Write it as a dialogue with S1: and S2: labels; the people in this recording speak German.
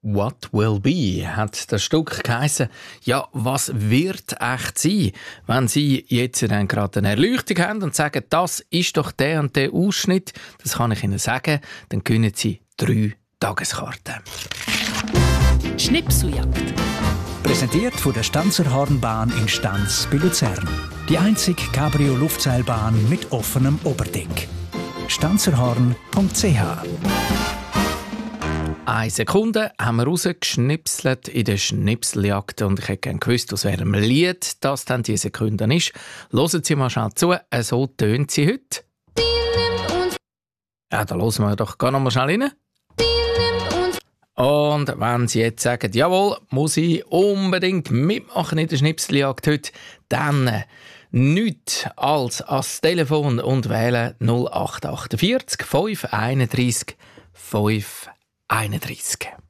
S1: «What will be» hat das Stück geheissen. Ja, was wird echt sein? Wenn Sie jetzt dann gerade eine Erleuchtung haben und sagen, das ist doch der und der Ausschnitt, das kann ich Ihnen sagen, dann gewinnen Sie 3 Tageskarten.
S2: Schnipseljagd.
S3: Präsentiert von der Stanzerhornbahn in Stanz bei Luzern. Die einzige Cabrio-Luftseilbahn mit offenem Oberdeck. stanzerhorn.ch
S1: 1 Sekunde haben wir rausgeschnipselt in der Schnipseljagd und ich hätte gerne gewusst, aus welchem Lied das dann diese Sekunde ist. Hören Sie mal schnell zu, so tönt sie heute. Ja, da hören wir doch noch mal schnell rein. Und wenn Sie jetzt sagen, jawohl, muss ich unbedingt mitmachen in der Schnipseljagd heute, dann nichts als ans Telefon und wählen 0848 531 531.